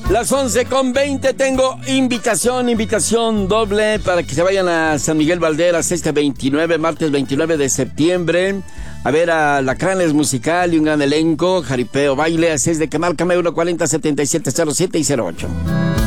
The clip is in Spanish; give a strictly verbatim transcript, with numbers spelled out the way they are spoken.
Las once con veinte, tengo invitación, invitación doble para que se vayan a San Miguel Valderas este veintinueve, martes veintinueve de septiembre, a ver a Lacranes Musical y un gran elenco, jaripeo, baile, así es de que márcame uno cuarenta, setenta y siete cero siete y cero ocho.